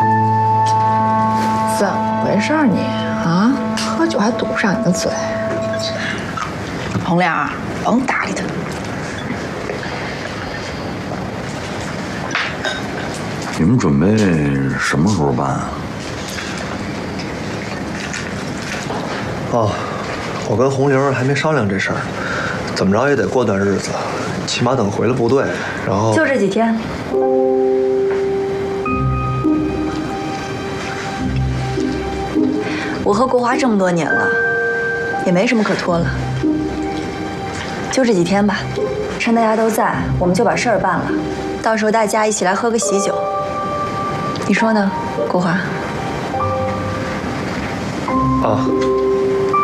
怎么回事你啊？喝酒还堵不上你的嘴。红莲儿，甭搭理他。 你们准备什么时候办啊？ 哦，我跟红玲还没商量这事儿，怎么着也得过段日子，起码等回了部队，然后就这几天。我和国华这么多年了，也没什么可拖了，就这几天吧，趁大家都在，我们就把事儿办了，到时候大家一起来喝个喜酒，你说呢，国华？ 啊。